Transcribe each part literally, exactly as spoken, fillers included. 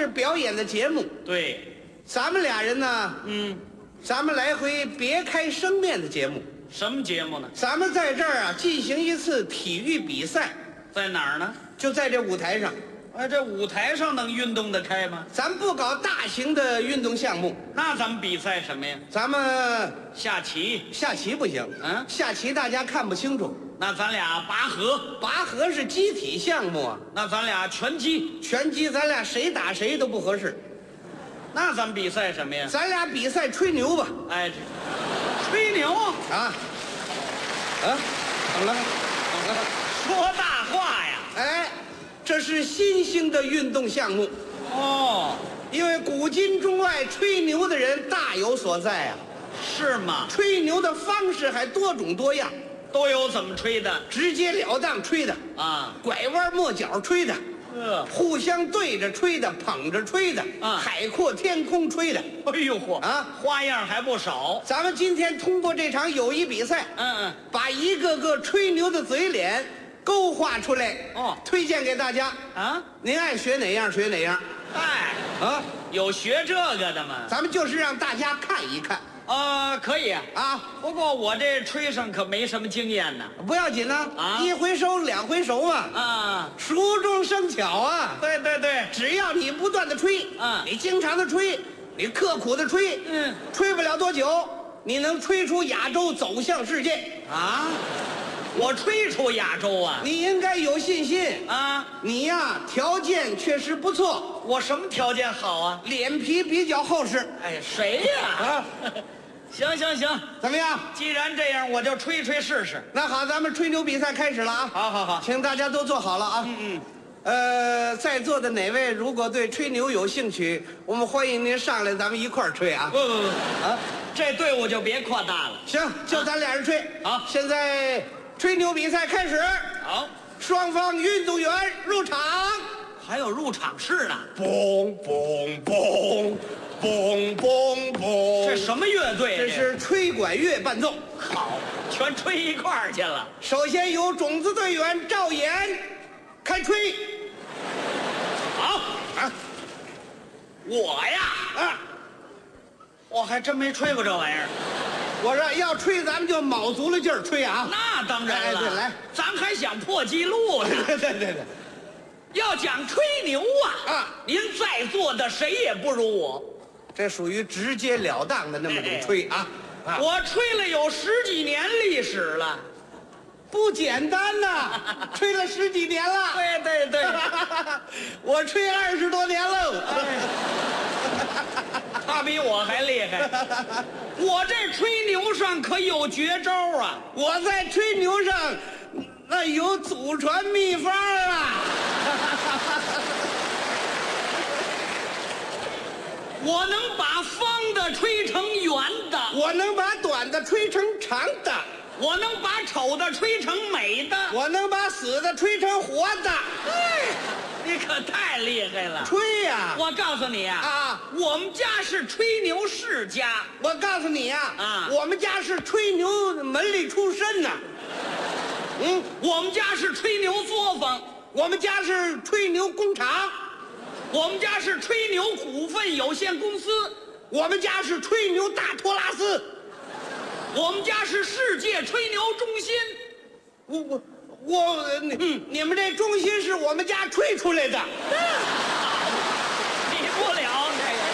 是表演的节目。 对， 咱们俩人呢， 嗯， 咱们来回别开生面的节目。 什么节目呢？ 咱们在这儿啊进行一次体育比赛， 在哪儿呢？ 就在这舞台上。 哎，这舞台上能运动得开吗？ 咱不搞大型的运动项目， 那咱们比赛什么呀？ 咱们下棋。 下棋不行。 嗯下棋大家看不清楚。 那咱俩拔河。 拔河是机体项目啊， 那咱俩拳击。 拳击咱俩谁打谁都不合适。 那咱们比赛什么呀？ 咱俩比赛吹牛吧。 哎，这吹牛啊！ 啊啊，怎么了？怎么了？ 说大话呀！ 哎，这是新兴的运动项目， 哦， 因为古今中外吹牛的人大有所在啊。 是吗？ 吹牛的方式还多种多样， 都有怎么吹的直截了当吹的， 啊？ 拐弯抹角吹的， 呃， 互相对着吹的，捧着吹的， 啊海阔天空吹的。 哎呦嚯啊， 花样还不少。 咱们今天通过这场友谊比赛， 嗯嗯， 把一个个吹牛的嘴脸勾画出来， 哦推荐给大家。 啊， 您爱学哪样学哪样哎， 啊！ 有学这个的吗？ 咱们就是让大家看一看啊，可以啊。 啊， 不过我这吹上可没什么经验呢。 不要紧呢， 啊一回熟两回熟嘛， 啊， 熟中生巧啊。 对对对， 只要你不断的吹， 嗯你经常的吹，你刻苦的吹， 嗯， 吹不了多久，你能吹出亚洲，走向世界。 啊，我吹出亚洲啊。 你应该有信心。 啊， 你呀，条件确实不错， 我什么条件好啊？ 脸皮比较厚实。 哎，谁呀？ 啊， 行行行， 怎么样？ 既然这样，我就吹吹试试。 那好，咱们吹牛比赛开始了啊！ 好好好， 请大家都坐好了啊。 嗯嗯， 呃，在座的哪位如果对吹牛有兴趣，我们欢迎您上来，咱们一块儿吹啊不！不不， 啊， 这队伍就别扩大了。 行，就咱俩人吹。 好现在吹牛比赛开始， 好， 双方运动员入场。 还有入场式呢。 嘣嘣嘣嘣嘣嘣， 这什么乐队？ 这是吹管乐伴奏。 好，全吹一块儿去了。 首先由种子队员赵岩开吹。 好啊我呀， 啊！ 我还真没吹过这玩意儿。 我说要吹，咱们就卯足了劲儿吹啊！ 那当然了， 哎对来， 咱还想破纪录呢。 对对对对， 要讲吹牛啊， 啊您在座的谁也不如我。 这属于直截了当的那么种吹啊！啊， 我吹了有十几年历史了。 不简单呐，吹了十几年了。 对对对， 我吹二十多年喽。 他比我还厉害。我这吹牛上可有绝招啊！ 我在吹牛上，那有祖传秘方啊！ 我能把方的吹成圆的， 我能把短的吹成长的， 我能把丑的吹成美的。 我能把死的吹成活的。 哎，你可太厉害了！ 吹呀、 我告诉你啊， 啊我们家是吹牛世家。 我告诉你呀、 啊我们家是吹牛门里出身呐。嗯， 我们家是吹牛作坊， 我们家是吹牛工厂， 我们家是吹牛股份有限公司， 我们家是吹牛大托拉斯， 我们家是世界吹牛中心。 我我我，你、嗯、你们这中心是我们家吹出来的。 比不了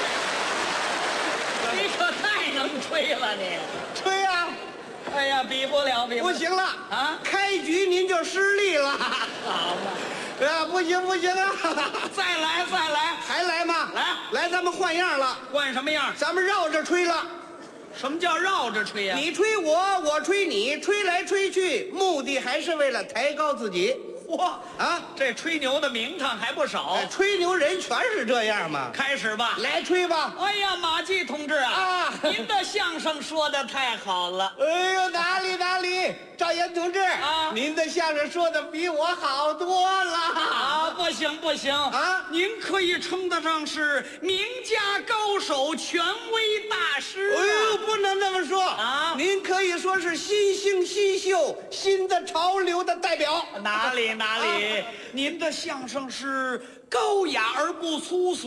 这个，你可太能吹了你。 吹呀、 哎呀，比不了，比了。 不行了啊开局您就失利了。 好嘛， 啊，不行不行啊！ 再来再来， 还来吗？ 来来，咱们换样了， 换什么样？ 咱们绕着吹了。 什么叫绕着吹呀、 你吹我，我吹你，吹来吹去，目的还是为了抬高自己嚯啊！ 这吹牛的名堂还不少。 哎，吹牛人全是这样嘛。 开始吧。 来吹吧！ 哎呀，马季同志啊， 啊您的相声说的太好了。 哎呦，哪里哪里，赵岩同志啊您的相声说的比我好多了啊，不行不行啊您可以称得上是名家高手、权威大师、啊。 哎呦，不能这么说啊您可以说是新兴新秀、新的潮流的代表。 哪里哪里，您的相声是高雅而不粗俗。